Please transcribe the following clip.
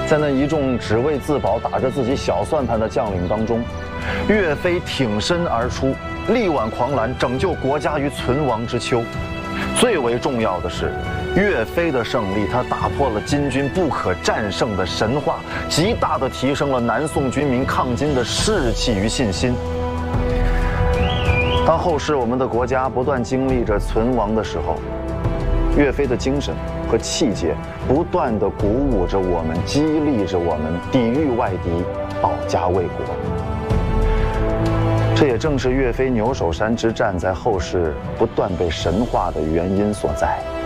在那一众只为自保、打着自己小算盘的将领当中，岳飞挺身而出，力挽狂澜，拯救国家于存亡之秋。最为重要的是，岳飞的胜利，他打破了金军不可战胜的神话，极大地提升了南宋军民抗金的士气与信心。当后世我们的国家不断经历着存亡的时候，岳飞的精神和气节不断地鼓舞着我们，激励着我们抵御外敌，保家卫国。这也正是岳飞牛首山之战在后世不断被神化的原因所在。